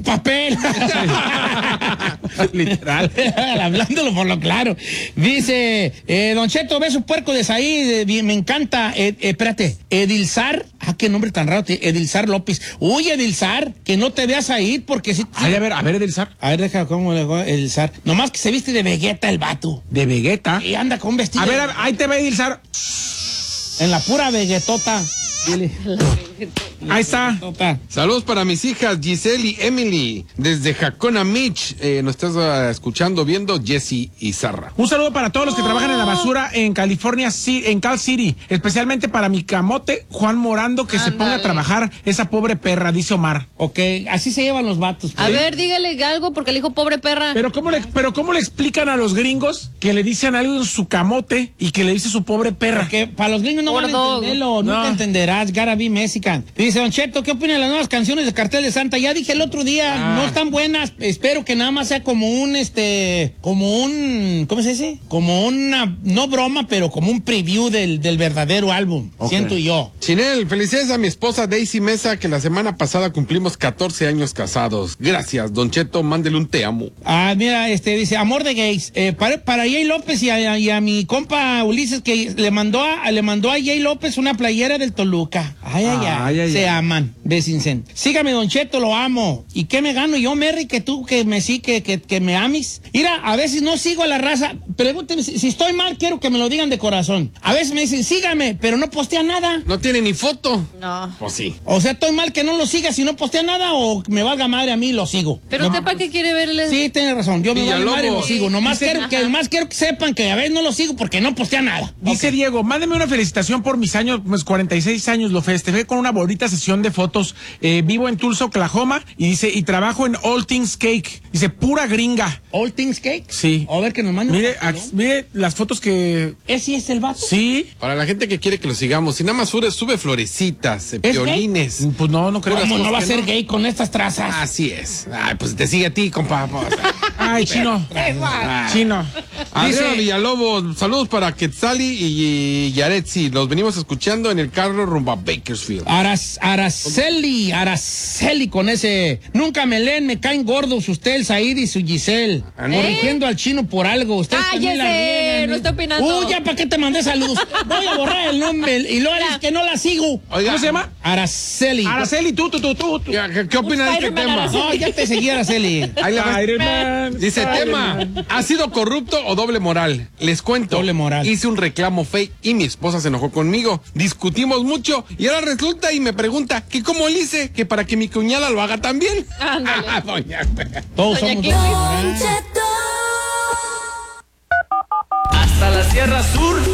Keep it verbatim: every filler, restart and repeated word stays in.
papel. Literal. Hablándolo por lo claro. Dice, eh, Don Cheto, ve su puerco de ahí, me encanta. Eh, eh, espérate, Edilzar, ah, qué nombre tan raro, Edilzar López. Uy, Edilzar, que no te veas ahí, porque si... Ay, a ver, a ver, Edilzar. A ver, deja cómo le digo, Edilzar. Nomás que se viste de Vegeta el vato. ¿De Vegeta? Y anda con vestido. A ver, a ver, ahí te ve, Edilzar. En la pura Vegetota. Dile. Ahí está. Saludos para mis hijas Giselle y Emily desde Jacona Mitch. Eh, nos estás uh, escuchando, viendo Jesse y Sarra. Un saludo para todos los que trabajan en la basura en California, en Cal City, especialmente para mi camote Juan Morando, que Andale. se ponga a trabajar esa pobre perra, dice Omar. Ok, así se llevan los vatos. A ¿sí? ver, dígale algo porque le dijo pobre perra. Pero cómo le, pero cómo le explican a los gringos que le dicen algo en su camote y que le dice su pobre perra. Porque para los gringos no van a entenderlo, no. nunca entenderás. Gotta be Mexican. Dice Don Cheto, ¿qué opina de las nuevas canciones de Cartel de Santa? Ya dije el otro día, ah. no están buenas. Espero que nada más sea como un, este, como un, ¿cómo se dice? Como una, no broma, pero como un preview del, del verdadero álbum. Okay. Siento yo. Chinel, felicidades a mi esposa Daisy Mesa, que la semana pasada cumplimos catorce años casados. Gracias, Don Cheto, mándele un te amo. Ah, mira, este, dice, amor de gays. Eh, para, para Jay López y a, y a mi compa Ulises, que le mandó a, le mandó a Jay López una playera del Toluca. Ay, ay, ay, ay, ay se ay. aman, besinsen. Sígame, Don Cheto, lo amo. ¿Y qué me gano yo, Merry, que tú que me sí, que, que, que me amis? Mira, a veces no sigo a la raza. Pregúnteme, si, si estoy mal, quiero que me lo digan de corazón. A veces me dicen, sígame, pero no postea nada. No tiene ni foto. No. Pues sí. O sea, estoy mal que no lo siga si no postea nada, o me valga madre a mí, lo sigo. Pero no, usted, ¿para qué quiere verle? Sí, tiene razón. Yo me valga madre, lo sigo. Nomás dice, quiero que, más quiero que sepan que a veces no lo sigo porque no postea nada. Dice okay. Diego, mándeme una felicitación por mis años, pues cuarenta y seis años, lo festejé con una bonita sesión de fotos. Eh, vivo en Tulsa, Oklahoma, y dice, y trabajo en All Things Cake. Dice, pura gringa. ¿All Things Cake? Sí. A ver que nos manden. Mire, a, mire las fotos que... ¿Ese es el vato? Sí. Para la gente que quiere que lo sigamos, si nada más sube, sube florecitas, violines. Gay? Pues no, no creo. ¿Cómo no va a ser no? gay con estas trazas? Así es. Ay, pues te sigue a ti, compa. Ay, chino. Ay. Chino. Dice Villalobos, saludos para Quetzali y Yaretsi. Los venimos escuchando en el carro rumbo a Bakersfield. Aras, Araceli, Araceli con ese. Nunca me leen, me caen gordos usted, el Said y su Giselle. ¿Eh? Corrigiendo al chino por algo. Usted ¡Cállese! No está opinando. Uy, ya para qué te mandé saludos. Voy a borrar el nombre y luego es que no la sigo. Oiga, ¿cómo se llama? Araceli. Araceli, tú, tú, tú, tú. ¿Qué, qué opinas de este tema? Araceli. No, ya te seguí, Araceli. Ahí la Dice, Iron tema, Man. ¿Ha sido corrupto o doble moral? Les cuento. Doble moral. Hice un reclamo fake y mi esposa se enojó conmigo. Discutimos mucho y ahora resulta y me pregunta que cómo le hice, que para que mi cuñada lo haga también. Ándale. Ah, doña. Todos Doña somos Kitty. doble moral. Hasta la Sierra Sur.